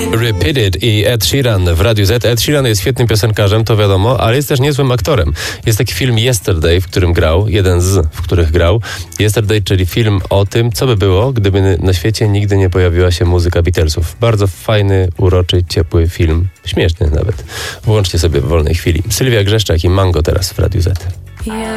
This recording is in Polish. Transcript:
Repeated i Ed Sheeran w Radiu Z. Ed Sheeran jest świetnym piosenkarzem, to wiadomo, ale jest też niezłym aktorem. Jest taki film Yesterday, w którym grał, w których grał. Yesterday, czyli film o tym, co by było, gdyby na świecie nigdy nie pojawiła się muzyka Beatlesów. Bardzo fajny, uroczy, ciepły film. Śmieszny nawet. Włączcie sobie w wolnej chwili. Sylwia Grzeszczak i Mango teraz w Radiu Z.